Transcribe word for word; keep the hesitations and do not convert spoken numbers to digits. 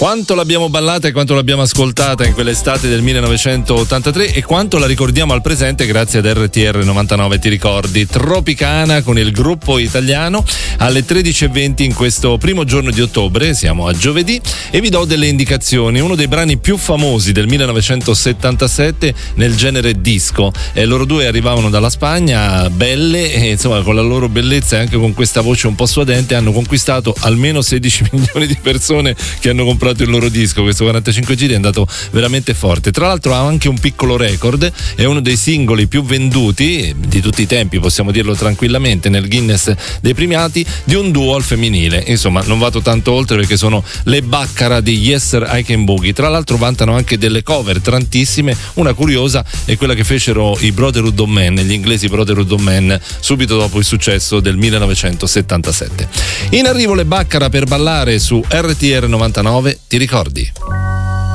Quanto l'abbiamo ballata e quanto l'abbiamo ascoltata in quell'estate del millenovecentottantatré e quanto la ricordiamo al presente grazie ad R T R novantanove, ti ricordi? Tropicana con il gruppo italiano alle tredici e venti in questo primo giorno di ottobre, siamo a giovedì, e vi do delle indicazioni. Uno dei brani più famosi del millenovecentosettantasette nel genere disco, e loro due arrivavano dalla Spagna, belle, e insomma con la loro bellezza e anche con questa voce un po' suadente hanno conquistato almeno sedici milioni di persone che hanno comprato il loro disco. Questo quarantacinque giri è andato veramente forte. Tra l'altro ha anche un piccolo record, è uno dei singoli più venduti di tutti i tempi, possiamo dirlo tranquillamente, nel Guinness dei premiati, di un duo al femminile. Insomma, non vado tanto oltre perché sono le Baccara di Yes Sir I Can Boogie. Tra l'altro vantano anche delle cover tantissime. Una curiosa è quella che fecero i Brotherhood of Man, gli inglesi Brotherhood of Man, subito dopo il successo del millenovecentosettantasette. In arrivo le Baccara per ballare su R T R novantanove, ti ricordi?